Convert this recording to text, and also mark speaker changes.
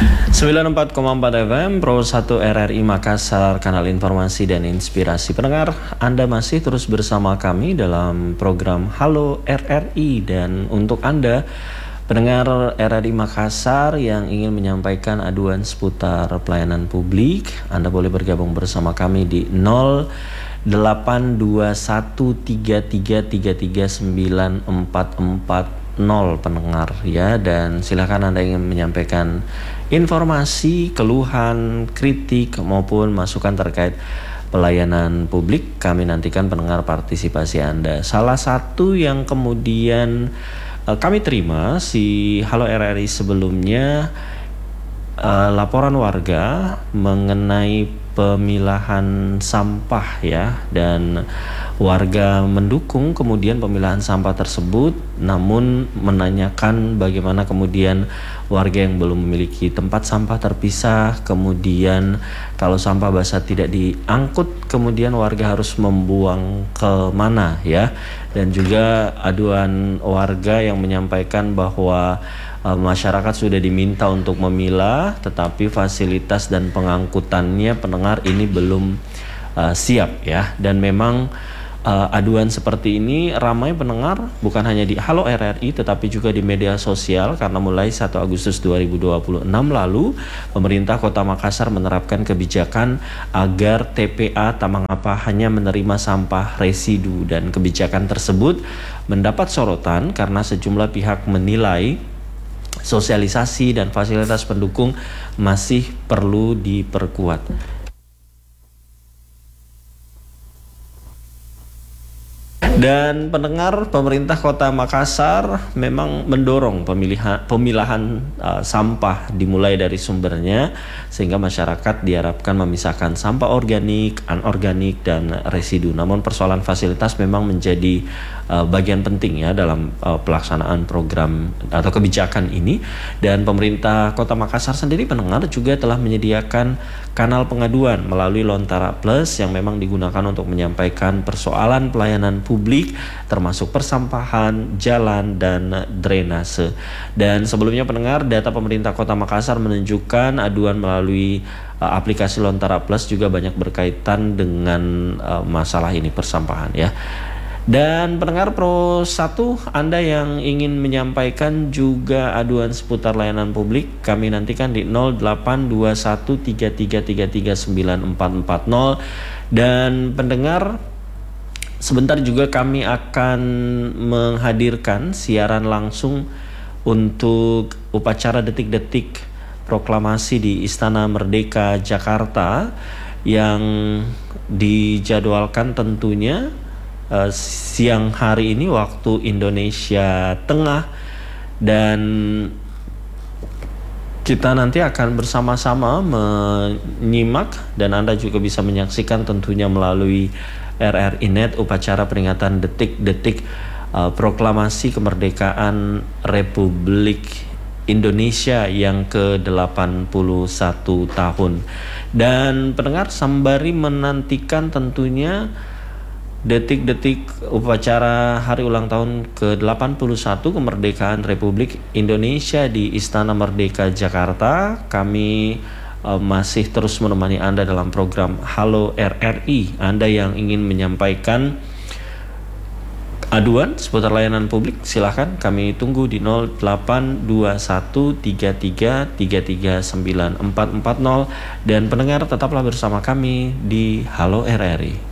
Speaker 1: 94,4 FM Pro 1 RRI Makassar, kanal informasi dan inspirasi. Pendengar, Anda masih terus bersama kami dalam program Halo RRI. Dan untuk Anda pendengar RRI Makassar yang ingin menyampaikan aduan seputar pelayanan publik, Anda boleh bergabung bersama kami di 082133333944 pendengar ya. Dan silakan Anda ingin menyampaikan informasi, keluhan, kritik maupun masukan terkait pelayanan publik, kami nantikan pendengar partisipasi Anda. Salah satu yang kemudian kami terima si Halo RRI sebelumnya, laporan warga mengenai pemilahan sampah ya, dan warga mendukung kemudian pemilahan sampah tersebut, namun menanyakan bagaimana kemudian warga yang belum memiliki tempat sampah terpisah, kemudian kalau sampah basah tidak diangkut, kemudian warga harus membuang ke mana ya. Dan juga aduan warga yang menyampaikan bahwa masyarakat sudah diminta untuk memilah, tetapi fasilitas dan pengangkutannya pendengar ini belum siap ya. Dan memang aduan seperti ini ramai pendengar, bukan hanya di Halo RRI tetapi juga di media sosial, karena mulai 1 Agustus 2026 lalu pemerintah Kota Makassar menerapkan kebijakan agar TPA Tamangapa hanya menerima sampah residu, dan kebijakan tersebut mendapat sorotan karena sejumlah pihak menilai sosialisasi dan fasilitas pendukung masih perlu diperkuat. Dan pendengar, pemerintah Kota Makassar memang mendorong pemilahan sampah dimulai dari sumbernya, sehingga masyarakat diharapkan memisahkan sampah organik, anorganik, dan residu. Namun persoalan fasilitas memang menjadi bagian penting ya dalam pelaksanaan program atau kebijakan ini. Dan pemerintah Kota Makassar sendiri pendengar juga telah menyediakan kanal pengaduan melalui Lontara Plus yang memang digunakan untuk menyampaikan persoalan pelayanan publik, termasuk persampahan, jalan, dan drainase. Dan sebelumnya pendengar, data pemerintah Kota Makassar menunjukkan aduan melalui aplikasi Lontara Plus juga banyak berkaitan dengan masalah ini, persampahan ya. Dan pendengar Pro 1, Anda yang ingin menyampaikan juga aduan seputar layanan publik, kami nantikan di 082133333944. Dan pendengar, sebentar juga kami akan menghadirkan siaran langsung untuk upacara detik-detik proklamasi di Istana Merdeka Jakarta yang dijadwalkan tentunya siang hari ini waktu Indonesia Tengah. Dan kita nanti akan bersama-sama menyimak, dan Anda juga bisa menyaksikan tentunya melalui RRI Net upacara peringatan detik-detik proklamasi kemerdekaan Republik Indonesia yang ke-81 tahun. Dan pendengar, sembari menantikan tentunya detik-detik upacara hari ulang tahun ke-81 kemerdekaan Republik Indonesia di Istana Merdeka Jakarta, kami masih terus menemani Anda dalam program Halo RRI. Anda yang ingin menyampaikan aduan seputar layanan publik, silahkan kami tunggu di 082133333944. Dan pendengar, tetaplah bersama kami di Halo RRI.